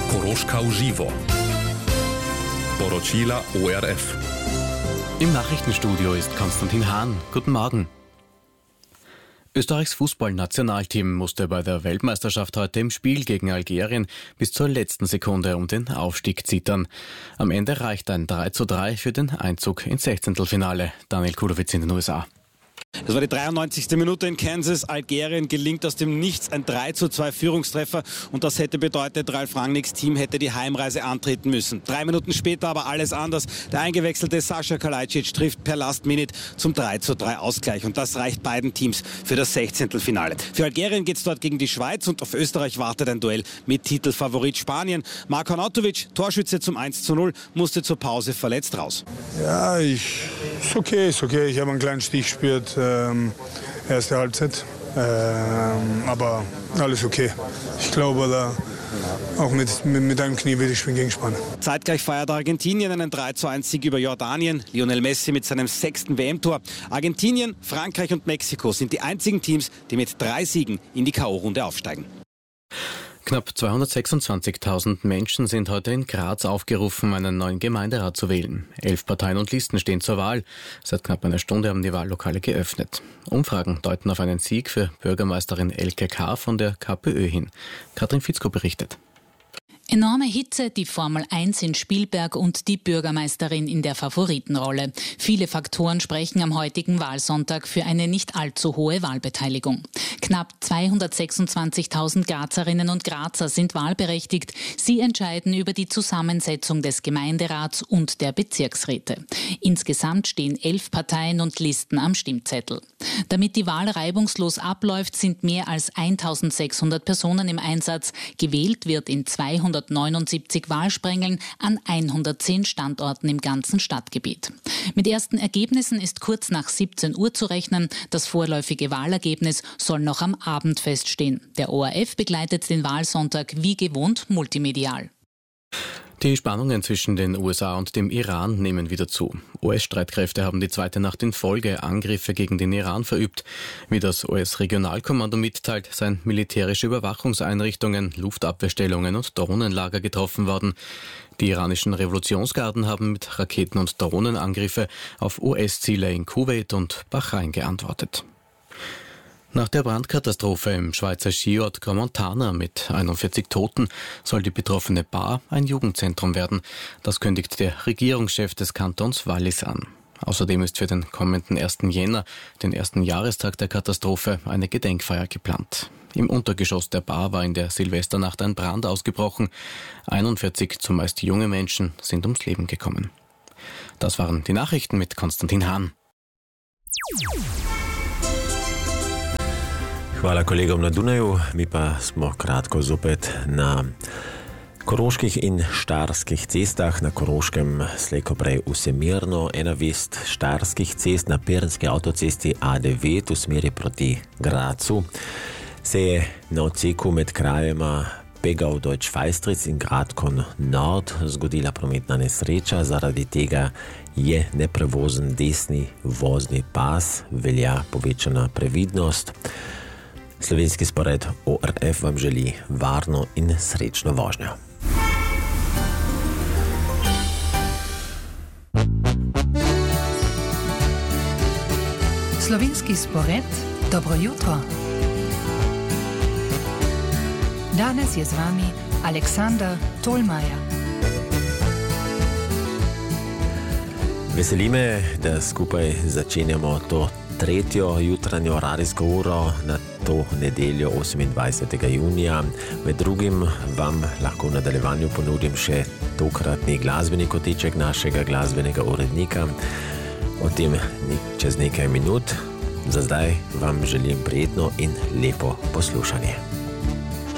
Koroška v živo. Poročila ORF. Im Nachrichtenstudio ist Konstantin Hahn. Guten Morgen. Österreichs Fußballnationalteam musste bei der Weltmeisterschaft heute im Spiel gegen Algerien bis zur letzten Sekunde um den Aufstieg zittern. Am Ende reicht ein 3:3 für den Einzug ins Sechzehntelfinale. Daniel Kulowitz in den USA. Das war die 93. Minute in Kansas. Algerien gelingt aus dem Nichts ein 3:2 Führungstreffer und das hätte bedeutet, Ralf Rangnicks Team hätte die Heimreise antreten müssen. 3 Minuten später aber alles anders. Der eingewechselte Sascha Kalajdzic trifft per Last Minute zum 3:3 Ausgleich und das reicht beiden Teams für das Sechzehntelfinale. Für Algerien geht es dort gegen die Schweiz und auf Österreich wartet ein Duell mit Titelfavorit Spanien. Marko Arnautovic, Torschütze zum 1:0, musste zur Pause verletzt raus. Ja, ist okay. Ich habe einen kleinen Stich gespürt. Erste Halbzeit, aber alles okay. Ich glaube, auch mit einem Knie will ich spielen gegen Spanien. Zeitgleich feiert Argentinien einen 3:1-Sieg über Jordanien. Lionel Messi mit seinem 6. WM-Tor. Argentinien, Frankreich und Mexiko sind die einzigen Teams, die mit 3 Siegen in die K.O.-Runde aufsteigen. Knapp 226.000 Menschen sind heute in Graz aufgerufen, einen neuen Gemeinderat zu wählen. 11 Parteien und Listen stehen zur Wahl. Seit knapp einer Stunde haben die Wahllokale geöffnet. Umfragen deuten auf einen Sieg für Bürgermeisterin Elke K. von der KPÖ hin. Katrin Fitzko berichtet. Enorme Hitze, die Formel 1 in Spielberg und die Bürgermeisterin in der Favoritenrolle. Viele Faktoren sprechen am heutigen Wahlsonntag für eine nicht allzu hohe Wahlbeteiligung. Knapp 226.000 Grazerinnen und Grazer sind wahlberechtigt. Sie entscheiden über die Zusammensetzung des Gemeinderats und der Bezirksräte. Insgesamt stehen 11 Parteien und Listen am Stimmzettel. Damit die Wahl reibungslos abläuft, sind mehr als 1.600 Personen im Einsatz. Gewählt wird in 279 Wahlsprengeln an 110 Standorten im ganzen Stadtgebiet. Mit ersten Ergebnissen ist kurz nach 17 Uhr zu rechnen. Das vorläufige Wahlergebnis soll noch am Abend feststehen. Der ORF begleitet den Wahlsonntag wie gewohnt multimedial. Die Spannungen zwischen den USA und dem Iran nehmen wieder zu. US-Streitkräfte haben die zweite Nacht in Folge Angriffe gegen den Iran verübt. Wie das US-Regionalkommando mitteilt, seien militärische Überwachungseinrichtungen, Luftabwehrstellungen und Drohnenlager getroffen worden. Die iranischen Revolutionsgarden haben mit Raketen- und Drohnenangriffe auf US-Ziele in Kuwait und Bahrain geantwortet. Nach der Brandkatastrophe im Schweizer Skiort Crans-Montana mit 41 Toten soll die betroffene Bar ein Jugendzentrum werden. Das kündigt der Regierungschef des Kantons Wallis an. Außerdem ist für den kommenden 1. Jänner, den ersten Jahrestag der Katastrophe, eine Gedenkfeier geplant. Im Untergeschoss der Bar war in der Silvesternacht ein Brand ausgebrochen. 41 zumeist junge Menschen sind ums Leben gekommen. Das waren die Nachrichten mit Konstantin Hahn. Hvala kolegom na Dunaju, mi pa smo kratko zopet na koroških in štajerskih cestah. Na Koroškem slejko prej vse mirno, ena vest štajerskih cest na Pirenski avtocesti A9 v smeri proti Grazu se je na odseku med krajema Pegau Deutsch-Feistric in Gradkon Nord zgodila prometna nesreča, zaradi tega je neprevozen desni vozni pas, velja povečana previdnost. Slovenski spored ORF vam želi varno in srečno vožnjo. Slovenski spored, dobro jutro. Danes je z vami Aleksander Tolmajer. Veseli me, da skupaj začenjamo to tretjo jutranjo radijsko uro na to nedeljo 28. junija. Med drugim vam lahko v nadaljevanju ponudim še tokratni glasbeni koteček našega glasbenega urednika. O tem čez nekaj minut. Za zdaj vam želim prijetno in lepo poslušanje.